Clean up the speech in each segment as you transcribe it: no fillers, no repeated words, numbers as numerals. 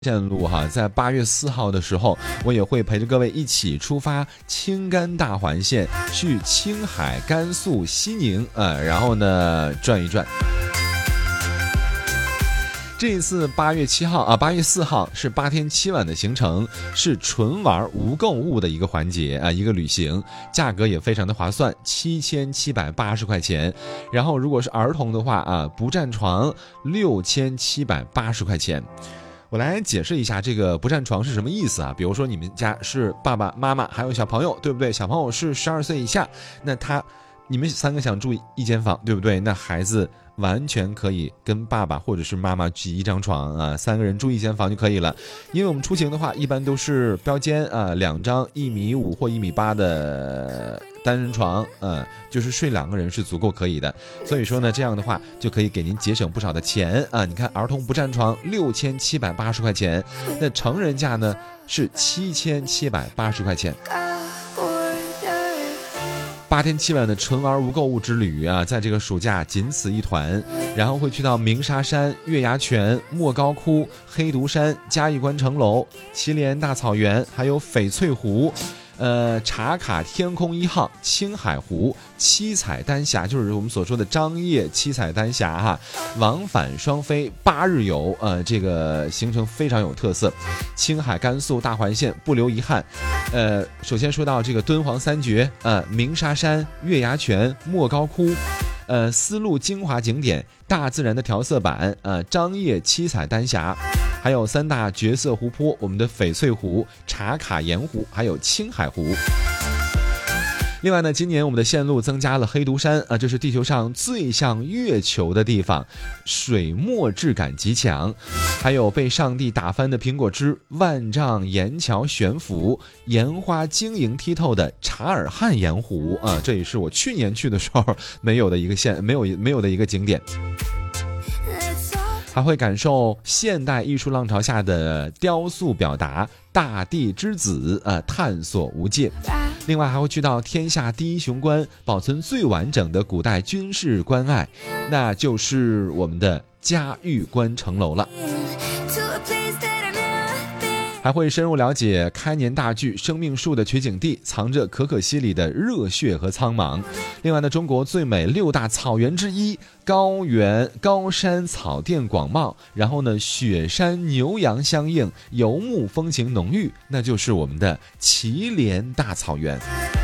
线路哈，在8月4号的时候，我也会陪着各位一起出发青甘大环线，去青海、甘肃、西宁然后呢转一转。这一次8月4号是8天7晚的行程，是纯玩无购物的一个环节一个旅行，价格也非常的划算，7780块钱。然后如果是儿童的话不占床6780块钱。我来解释一下这个不占床是什么意思比如说你们家是爸爸妈妈还有小朋友，对不对？小朋友是12岁以下，那你们3个想住一间房，对不对？那孩子完全可以跟爸爸或者是妈妈挤一张床3个人住一间房就可以了。因为我们出行的话一般都是标间2张1.5米或1.8米的单人床就是睡2个人是足够可以的。所以说呢，这样的话就可以给您节省不少的钱你看儿童不占床6780块钱，那成人价呢是7780块钱。8天7晚的纯玩无购物之旅在这个暑假仅此一团，然后会去到鸣沙山、月牙泉、莫高窟、黑毒山、嘉峪关城楼、祁连大草原，还有翡翠湖。茶卡天空1号、青海湖、七彩丹霞，就是我们所说的张掖七彩丹霞往返双飞8日游这个行程非常有特色。青海甘肃大环线不留遗憾。首先说到这个敦煌3绝鸣沙山、月牙泉、莫高窟。丝路精华景点，大自然的调色板张掖七彩丹霞，还有3大绝色湖泊，我们的翡翠湖、茶卡盐湖，还有青海湖。另外呢，今年我们的线路增加了黑毒山这是地球上最像月球的地方，水墨质感极强。还有被上帝打翻的苹果枝、万丈岩桥悬浮、岩花晶莹剔透的察尔汗盐湖这也是我去年去的时候没有的一个景点。还会感受现代艺术浪潮下的雕塑表达，大地之子探索无界。另外还会去到天下第一雄关，保存最完整的古代军事关隘，那就是我们的嘉峪关城楼了。还会深入了解开年大剧生命树的取景地，藏着可可西里的热血和苍茫。另外呢，中国最美6大草原之一，高山草甸广袤，然后呢雪山牛羊相映，游牧风情浓郁，那就是我们的祁连大草原。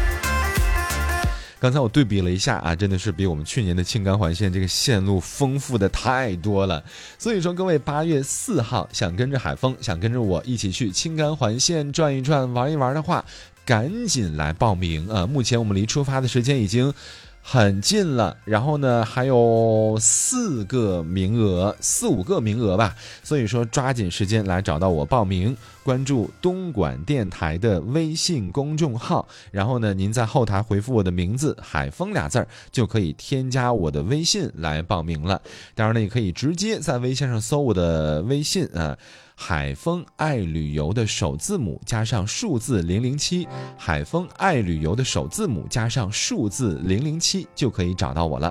刚才我对比了一下真的是比我们去年的青甘环线这个线路丰富的太多了。所以说各位8月4号想跟着海峰，想跟着我一起去青甘环线转一转玩一玩的话，赶紧来报名目前我们离出发的时间已经很近了，然后呢还有4个名额，4、5个名额吧，所以说抓紧时间来找到我报名，关注东莞电台的微信公众号，然后呢您在后台回复我的名字海峰2字就可以添加我的微信来报名了。当然呢也可以直接在微信上搜我的微信海峰爱旅游的首字母加上数字007，海峰爱旅游的首字母加上数字007就可以找到我了。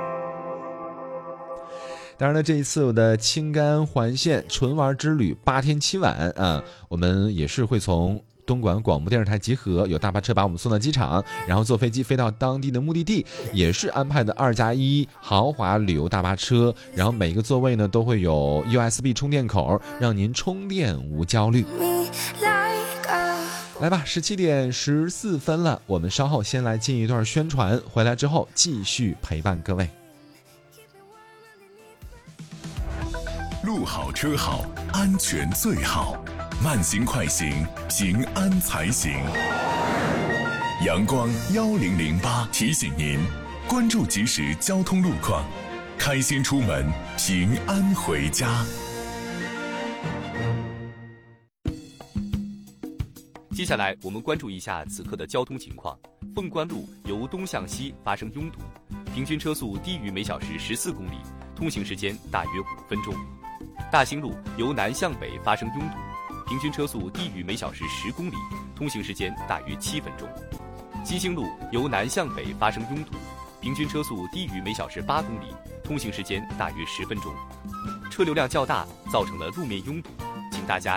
当然了，这一次我的青甘环线纯玩之旅8天7晚我们也是会从东莞广播电视台集合，有大巴车把我们送到机场，然后坐飞机飞到当地的目的地，也是安排的2+1豪华旅游大巴车，然后每个座位呢都会有 USB 充电口，让您充电无焦虑。来吧，17点14分了，我们稍后先来进一段宣传，回来之后继续陪伴各位。 路好车好，安全最好，慢行快行，平安才行。阳光1008提醒您，关注即时交通路况，开心出门，平安回家。 接下来我们关注一下此刻的交通情况。凤冠路由东向西发生拥堵，平均车速低于每小时14公里，通行时间大约5分钟。大兴路由南向北发生拥堵，平均车速低于每小时10公里，通行时间大约7分钟。西兴路由南向北发生拥堵，平均车速低于每小时8公里，通行时间大约10分钟。车流量较大，造成了路面拥堵，请大家